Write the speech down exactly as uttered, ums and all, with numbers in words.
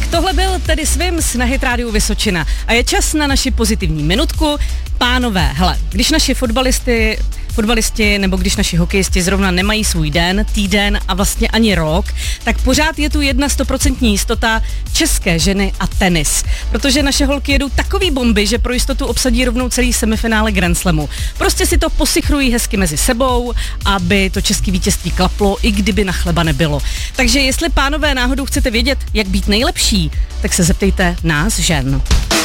Tak tohle byl tedy Swims na Hit Rádiu Vysočina. A je čas na naši pozitivní minutku. Pánové, hele, když naši fotbalisty, fotbalisti nebo když naši hokejisti zrovna nemají svůj den, týden a vlastně ani rok, tak pořád je tu jedna stoprocentní jistota české ženy a tenis. Protože naše holky jedou takový bomby, že pro jistotu obsadí rovnou celý semifinále Grand Slamu. Prostě si to posichrují hezky mezi sebou, aby to české vítězství klaplo, i kdyby na chleba nebylo. Takže jestli, pánové, náhodou chcete vědět, jak být nejlepší, tak se zeptejte nás žen.